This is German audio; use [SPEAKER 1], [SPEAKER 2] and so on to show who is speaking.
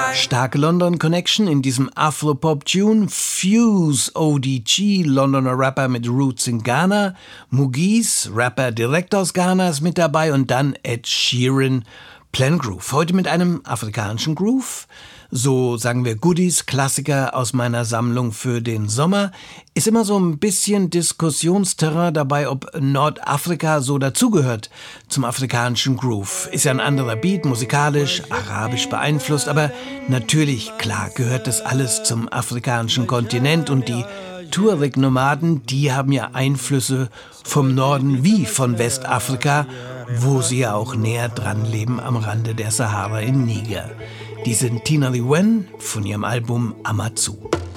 [SPEAKER 1] Starke London Connection in diesem Afro-Pop-Tune. Fuse, ODG, Londoner Rapper mit Roots in Ghana. Mugis, Rapper direkt aus Ghana, ist mit dabei. Und dann Ed Sheeran, Plan Groove. Heute mit einem afrikanischen Groove. So sagen wir Goodies, Klassiker aus meiner Sammlung für den Sommer. Ist immer so ein bisschen Diskussionsterrain dabei, ob Nordafrika so dazugehört zum afrikanischen Groove. Ist ja ein anderer Beat, musikalisch, arabisch beeinflusst, aber natürlich, klar, gehört das alles zum afrikanischen Kontinent und die Tuareg-Nomaden, die haben ja Einflüsse vom Norden wie von Westafrika, wo sie ja auch näher dran leben am Rande der Sahara in Niger. Die sind Tina Lee Wen von ihrem Album Amazu.